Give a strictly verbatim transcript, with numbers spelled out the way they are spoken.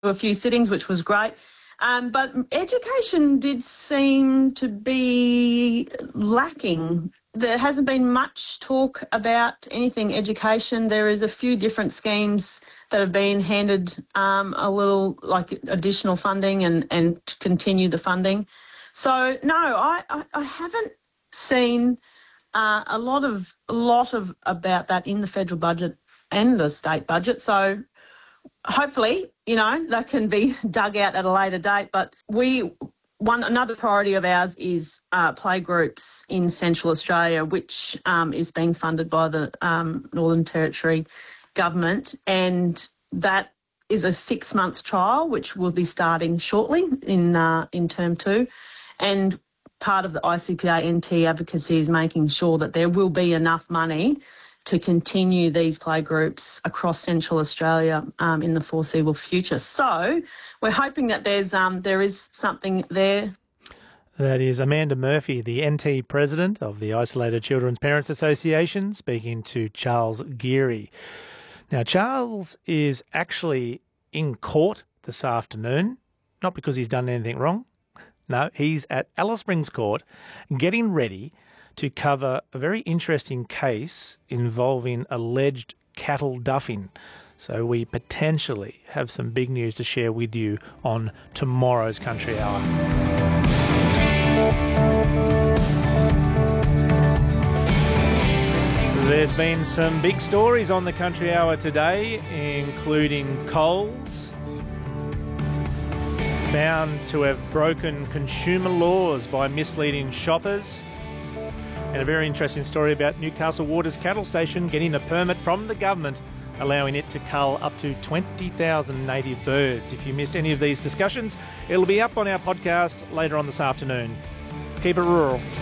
a few sittings, which was great. Um, but education did seem to be lacking. There hasn't been much talk about anything education. There is a few different schemes that have been handed um, a little like additional funding and, and to continue the funding. So no, I, I, I haven't seen uh, a lot of a lot of about that in the federal budget and the state budget. So hopefully, you know, that can be dug out at a later date. But we, one another priority of ours is uh, playgroups in Central Australia, which um, is being funded by the um, Northern Territory government, and that is a six-month trial, which will be starting shortly in uh, in term two, and part of the I C P A N T advocacy is making sure that there will be enough money to continue these playgroups across Central Australia um, in the foreseeable future. So we're hoping that there's um, there is something there. That is Amanda Murphy, the N T President of the Isolated Children's Parents Association, speaking to Charles Geary. Now, Charles is actually in court this afternoon, not because he's done anything wrong. No, he's at Alice Springs Court getting ready to cover a very interesting case involving alleged cattle duffing. So we potentially have some big news to share with you on tomorrow's Country Hour. There's been some big stories on the Country Hour today, including Coles found to have broken consumer laws by misleading shoppers. And a very interesting story about Newcastle Waters Cattle Station getting a permit from the government allowing it to cull up to twenty thousand native birds. If you missed any of these discussions, it'll be up on our podcast later on this afternoon. Keep it rural.